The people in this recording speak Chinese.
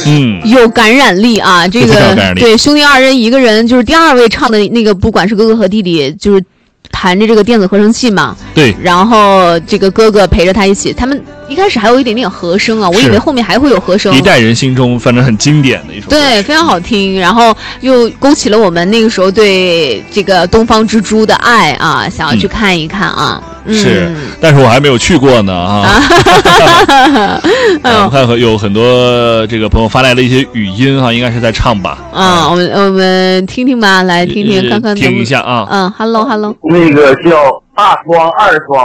有感染力啊。这个对兄弟二人一个人就是第二位唱的那个，不管是哥哥和弟弟，就是弹着这个电子合成器嘛。 对。 然后这个哥哥陪着他一起，他们一开始还有一点点和声啊，我以为后面还会有和声。 一代人心中反正很经典的一首歌。 对，非常好听，然后又勾起了我们那个时候对这个东方之珠的爱啊，想要去看一看啊。 是，但是我还没有去过呢啊。我看有很多这个朋友发来的一些语音哈，应该是在唱吧。 我们听听吧，来听听看看。 听一下啊。 Hello。 那个叫大双、二双。